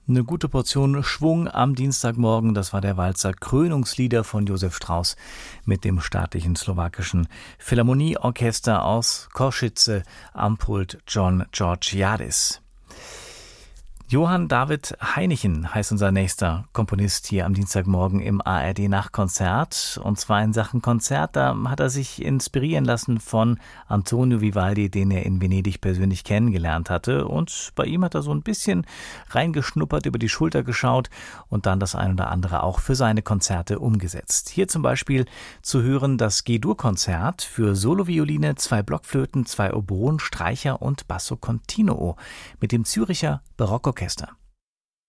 Eine gute Portion Schwung am Dienstagmorgen, das war der Walzer Krönungslieder von Josef Strauss mit dem staatlichen slowakischen Philharmonieorchester aus Košice am Pult John Georgiadis. Johann David Heinichen heißt unser nächster Komponist hier am Dienstagmorgen im ARD-Nachtkonzert. Und zwar in Sachen Konzert, da hat er sich inspirieren lassen von Antonio Vivaldi, den er in Venedig persönlich kennengelernt hatte. Und bei ihm hat er so ein bisschen reingeschnuppert, über die Schulter geschaut und dann das ein oder andere auch für seine Konzerte umgesetzt. Hier zum Beispiel zu hören das G-Dur-Konzert für Solovioline, 2 Blockflöten, 2 Oboen, Streicher und Basso Continuo mit dem Zürcher Barockorchester.